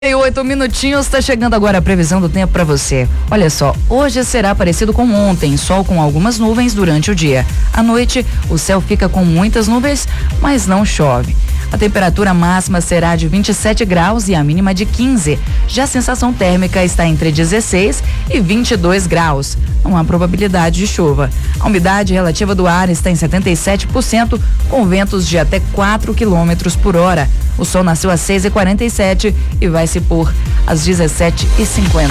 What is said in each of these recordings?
8 minutinhos, tá chegando agora a previsão do tempo para você. Olha só, hoje será parecido com ontem, sol com algumas nuvens durante o dia. À noite, o céu fica com muitas nuvens, mas não chove. A temperatura máxima será de 27 graus e a mínima de 15. Já a sensação térmica está entre 16 e 22 graus. Não há probabilidade de chuva. A umidade relativa do ar está em 77%, com ventos de até 4 quilômetros por hora. O sol nasceu às 6h47 e vai se pôr às 17h50.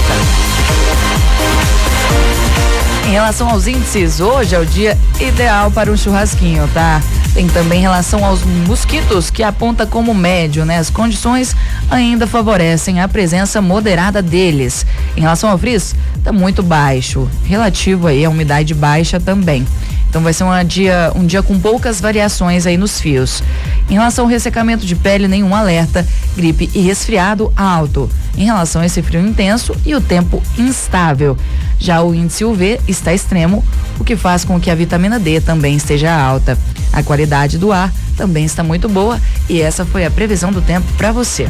Em relação aos índices, hoje é o dia ideal para um churrasquinho, tá? Tem também em relação aos mosquitos, que aponta como médio, né? As condições ainda favorecem a presença moderada deles. Em relação ao frizz, tá muito baixo, relativo aí a umidade baixa também. Então vai ser um dia com poucas variações aí nos fios. Em relação ao ressecamento de pele, nenhum alerta, gripe e resfriado alto. Em relação a esse frio intenso e o tempo instável. Já o índice UV está extremo, o que faz com que a vitamina D também esteja alta. A qualidade do ar também está muito boa e essa foi a previsão do tempo para você.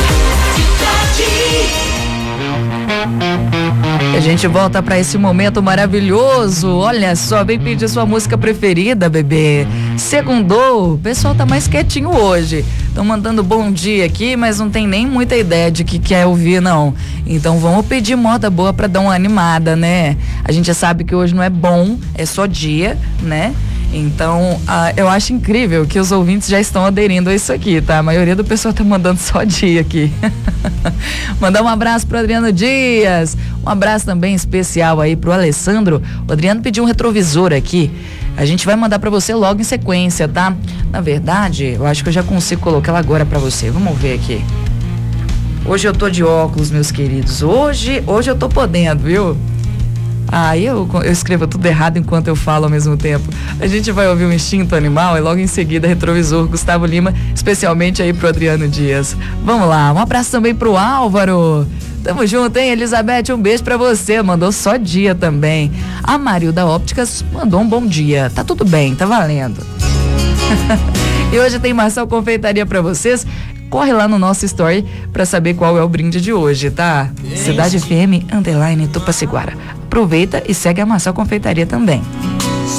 A gente volta para esse momento maravilhoso. Olha só, vem pedir sua música preferida, bebê. Segundou, o pessoal tá mais quietinho hoje. Estão mandando bom dia aqui, mas não tem nem muita ideia de que quer ouvir, não. Então vamos pedir moda boa para dar uma animada, né? A gente já sabe que hoje não é bom, é só dia, né? Então, eu acho incrível que os ouvintes já estão aderindo a isso aqui, tá? A maioria do pessoal tá mandando só dia aqui. Mandar um abraço pro Adriano Dias, um abraço também especial aí pro Alessandro. O Adriano pediu um retrovisor aqui. A gente vai mandar pra você logo em sequência, tá? Na verdade, eu acho que eu já consigo colocar ela agora pra você. Vamos ver aqui. Hoje eu tô de óculos, meus queridos. Hoje eu tô podendo, viu? Eu escrevo tudo errado enquanto eu falo ao mesmo tempo. A gente vai ouvir o Instinto Animal e logo em seguida Retrovisor, Gustavo Lima, especialmente aí pro Adriano Dias. Vamos lá, um abraço também pro Álvaro. Tamo junto, hein, Elizabeth? Um beijo pra você, mandou só dia também. A Marilda Ópticas mandou um bom dia. Tá tudo bem, tá valendo. E hoje tem Marçal Confeitaria pra vocês. Corre lá no nosso story pra saber qual é o brinde de hoje, tá? Cidade FM _Tupaciguara. Aproveita e segue a Marçal Confeitaria também.